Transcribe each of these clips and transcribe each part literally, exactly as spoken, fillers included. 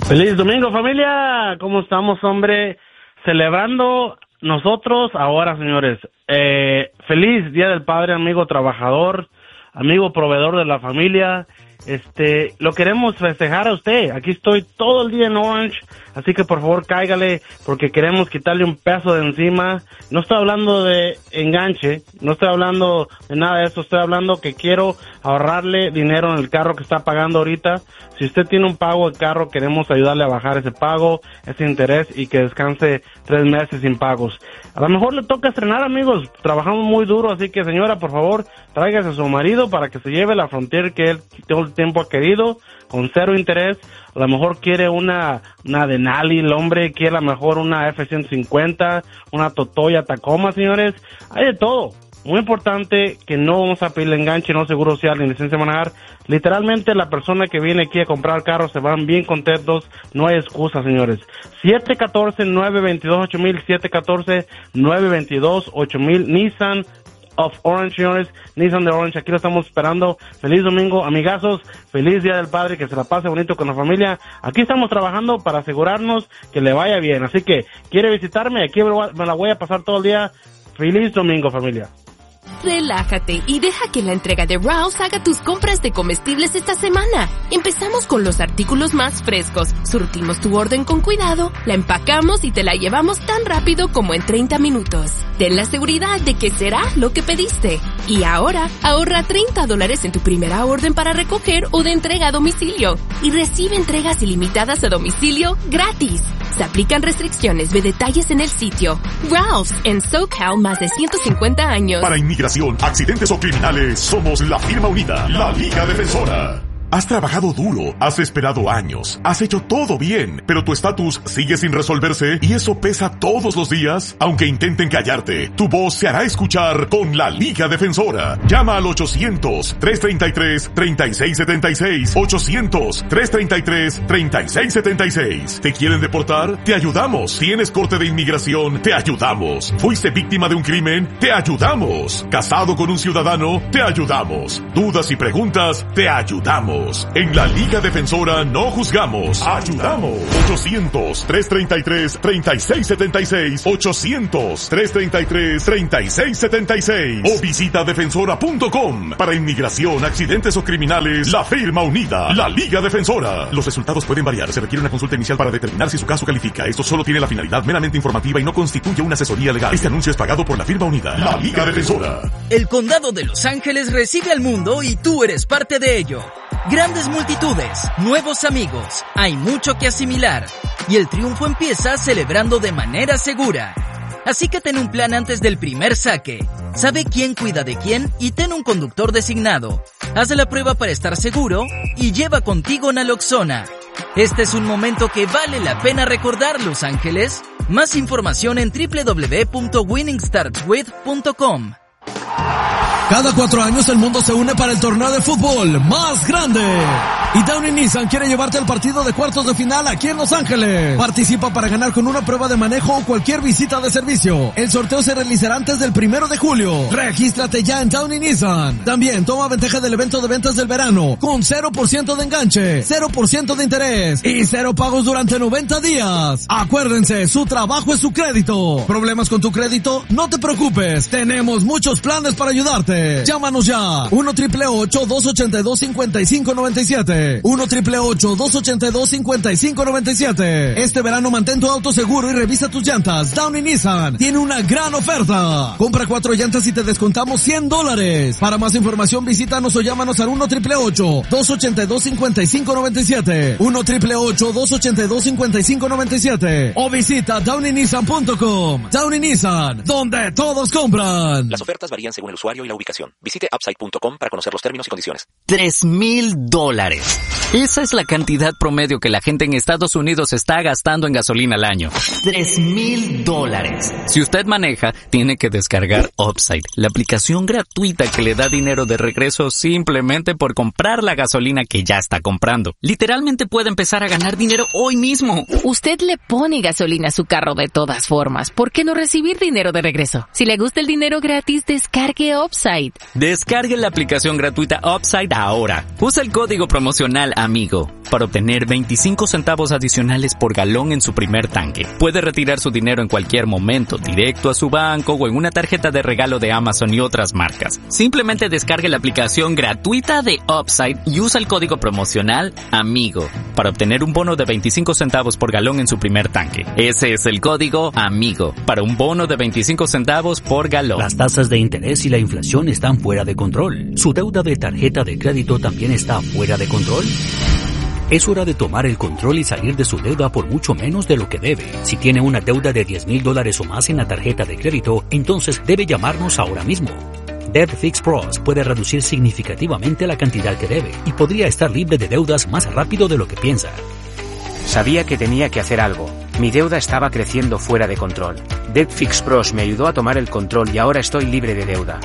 Feliz domingo, familia. ¿Cómo estamos, hombre? Celebrando nosotros ahora, señores. Eh, feliz Día del Padre, amigo trabajador, amigo proveedor de la familia. Este, lo queremos festejar a usted. Aquí estoy todo el día en Orange, así que por favor cáigale, porque queremos quitarle un peso de encima. No estoy hablando de enganche, no estoy hablando de nada de eso, estoy hablando que quiero ahorrarle dinero en el carro que está pagando ahorita. Si usted tiene un pago de carro, queremos ayudarle a bajar ese pago, ese interés, y que descanse tres meses sin pagos. A lo mejor le toca estrenar, amigos, trabajamos muy duro, así que señora, por favor, tráigase a su marido para que se lleve la Frontier que él todo el tiempo ha querido, con cero interés. A lo mejor quiere una, una Denali, el hombre quiere a lo mejor una F ciento cincuenta, una Toyota Tacoma, señores, hay de todo. Muy importante que no vamos a pedirle enganche, no seguro social ni licencia de manejar. Literalmente la persona que viene aquí a comprar carros se van bien contentos, no hay excusa, señores. siete uno cuatro, nueve dos dos, ocho mil, siete uno cuatro, nueve dos dos, ocho mil, Nissan of Orange, señores, Nissan de Orange, aquí lo estamos esperando. Feliz domingo, amigazos, feliz Día del Padre, que se la pase bonito con la familia. Aquí estamos trabajando para asegurarnos que le vaya bien, así que, ¿quiere visitarme? Aquí me la voy a pasar todo el día. Feliz domingo, familia. Relájate y deja que la entrega de Rouse haga tus compras de comestibles esta semana. Empezamos con los artículos más frescos, surtimos tu orden con cuidado, la empacamos y te la llevamos tan rápido como en treinta minutos. Ten la seguridad de que será lo que pediste. Y ahora, ahorra treinta dólares en tu primera orden para recoger o de entrega a domicilio. Y recibe entregas ilimitadas a domicilio gratis. Se aplican restricciones, ve detalles en el sitio. Ralph's, en SoCal, más de ciento cincuenta años. Para inmigración, accidentes o criminales, somos la firma unida, la Liga Defensora. Has trabajado duro, has esperado años, has hecho todo bien, pero tu estatus sigue sin resolverse y eso pesa todos los días. Aunque intenten callarte, tu voz se hará escuchar con la Liga Defensora. Llama al ochocientos, trescientos treinta y tres, treinta y seis setenta y seis, ochocientos, trescientos treinta y tres, treinta y seis setenta y seis. ¿Te quieren deportar? Te ayudamos. ¿Tienes corte de inmigración? Te ayudamos. ¿Fuiste víctima de un crimen? Te ayudamos. ¿Casado con un ciudadano? Te ayudamos. ¿Dudas y preguntas? Te ayudamos. En la Liga Defensora no juzgamos, ayudamos. ochocientos, trescientos treinta y tres, treinta y seis setenta y seis, ochocientos, trescientos treinta y tres, treinta y seis setenta y seis o visita defensora punto com. Para inmigración, accidentes o criminales, la firma unida, la Liga Defensora. Los resultados pueden variar, se requiere una consulta inicial para determinar si su caso califica. Esto solo tiene la finalidad meramente informativa y no constituye una asesoría legal. Este anuncio es pagado por la firma unida, la Liga Defensora. El condado de Los Ángeles recibe al mundo y tú eres parte de ello. Grandes multitudes, nuevos amigos, hay mucho que asimilar y el triunfo empieza celebrando de manera segura. Así que ten un plan antes del primer saque. Sabe quién cuida de quién y ten un conductor designado. Haz la prueba para estar seguro y lleva contigo naloxona. Este es un momento que vale la pena recordar, Los Ángeles. Más información en doble u doble u doble u punto winning starts with punto com. Cada cuatro años el mundo se une para el torneo de fútbol más grande. Y Downey Nissan quiere llevarte al partido de cuartos de final aquí en Los Ángeles. Participa para ganar con una prueba de manejo o cualquier visita de servicio. El sorteo se realizará antes del primero de julio. Regístrate ya en Downey Nissan. También toma ventaja del evento de ventas del verano con cero por ciento de enganche, cero por ciento de interés y cero pagos durante noventa días. Acuérdense, su trabajo es su crédito. ¿Problemas con tu crédito? No te preocupes. Tenemos muchos planes para ayudarte. Llámanos ya. uno triple ocho, dos ochenta y dos, cincuenta y cinco noventa y siete. uno triple ocho, dos ochenta y dos, cincuenta y cinco noventa y siete. Este verano mantén tu auto seguro y revisa tus llantas. Downey Nissan tiene una gran oferta. Compra cuatro llantas y te descontamos cien dólares. Para más información visítanos o llámanos al uno triple ocho, dos ochenta y dos, cincuenta y cinco noventa y siete. uno triple ocho, dos ochenta y dos, cincuenta y cinco noventa y siete. O visita downey nissan punto com. Downey Nissan, donde todos compran. Las ofertas varían según el usuario y la ubicación. Visite upside punto com para conocer los términos y condiciones. Tres mil dólares. Esa es la cantidad promedio que la gente en Estados Unidos está gastando en gasolina al año. Tres mil dólares. Si usted maneja, tiene que descargar Upside, la aplicación gratuita que le da dinero de regreso simplemente por comprar la gasolina que ya está comprando. Literalmente puede empezar a ganar dinero hoy mismo. Usted le pone gasolina a su carro de todas formas. ¿Por qué no recibir dinero de regreso? Si le gusta el dinero gratis, descargue Upside. Descargue la aplicación gratuita Upside ahora. Usa el código promocional promocional Amigo para obtener veinticinco centavos adicionales por galón en su primer tanque. Puede retirar su dinero en cualquier momento, directo a su banco o en una tarjeta de regalo de Amazon y otras marcas. Simplemente descargue la aplicación gratuita de Upside y usa el código promocional Amigo para obtener un bono de veinticinco centavos por galón en su primer tanque. Ese es el código Amigo para un bono de veinticinco centavos por galón. Las tasas de interés y la inflación están fuera de control. ¿Su deuda de tarjeta de crédito también está fuera de control? Es hora de tomar el control y salir de su deuda por mucho menos de lo que debe. Si tiene una deuda de diez mil dólares o más en la tarjeta de crédito, entonces debe llamarnos ahora mismo. Debt Fix Pros puede reducir significativamente la cantidad que debe y podría estar libre de deudas más rápido de lo que piensa. Sabía que tenía que hacer algo. Mi deuda estaba creciendo fuera de control. Debt Fix Pros me ayudó a tomar el control y ahora estoy libre de deuda.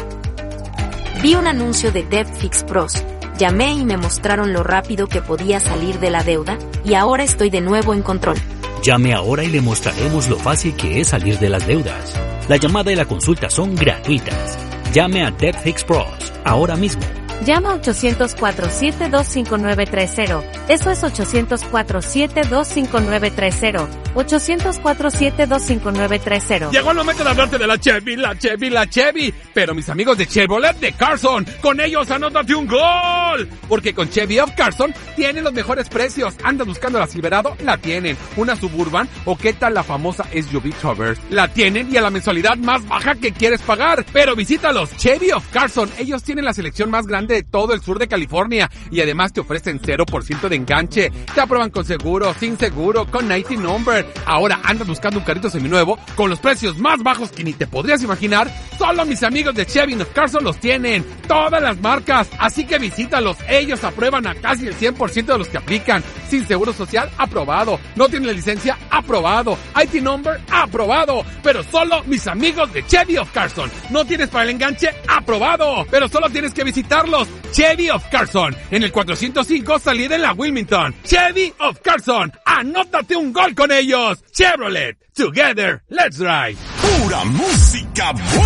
Vi un anuncio de Debt Fix Pros. Llamé y me mostraron lo rápido que podía salir de la deuda, y ahora estoy de nuevo en control. Llame ahora y le mostraremos lo fácil que es salir de las deudas. La llamada y la consulta son gratuitas. Llame a Debt Fix Pros ahora mismo. Llama ochocientos cuatro siete dos cinco nueve tres cero. Eso es ochocientos cuatro siete dos cinco nueve tres cero. ochocientos cuatro siete dos cinco nueve tres cero. Llegó el momento de hablarte de la Chevy, la Chevy, la Chevy. Pero mis amigos de Chevrolet de Carson, con ellos anótate un gol. Porque con Chevy of Carson tienen los mejores precios. ¿Andas buscando la Silverado? La tienen. ¿Una Suburban? ¿O qué tal la famosa S U V Traverse? La tienen y a la mensualidad más baja que quieres pagar. Pero visítalos, Chevy of Carson. Ellos tienen la selección más grande de todo el sur de California y además te ofrecen cero por ciento de enganche. Te aprueban con seguro, sin seguro, con ninety number. Ahora andas buscando un carrito seminuevo con los precios más bajos que ni te podrías imaginar. Solo mis amigos de Chevy of Carson los tienen. Todas las marcas. Así que visítalos. Ellos aprueban a casi el cien por ciento de los que aplican. Sin seguro social, aprobado. No tienen la licencia, aprobado. I T number, aprobado. Pero solo mis amigos de Chevy of Carson. No tienes para el enganche, aprobado. Pero solo tienes que visitarlos. Chevy of Carson, en el cuatrocientos cinco salida en la Wilmington. Chevy of Carson, anótate un gol con ellos. Chevrolet, together, let's ride. Pura música.